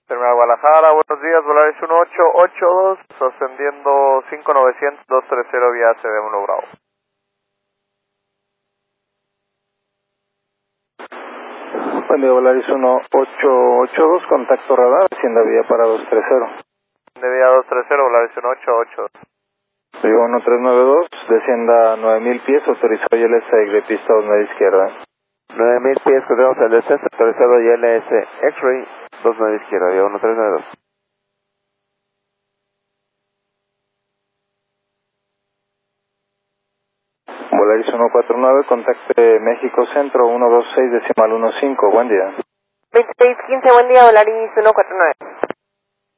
Terminal Guadalajara, buenos días, Volaris 1882, ascendiendo 5900, 230 vía CD1 Bravo. Buen día, Volaris 1882, contacto radar, hacienda vía para 230. De vía 230, Volaris 1882. Río 1392, descienda 9000 pies, autorizado ILS de pista 2 media izquierda. 9000 pies, corremos al descenso, autorizado ILS X-Ray 2 media izquierda, vía 1392. Volaris 149, contacte México Centro 126 decimal 15, buen día. 2615, buen día, Volaris 149.